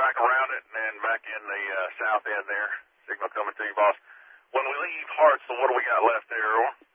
back around it and then back in the south end there. Signal coming to you, boss. When we leave Hartsville, what do we got left there, Earl?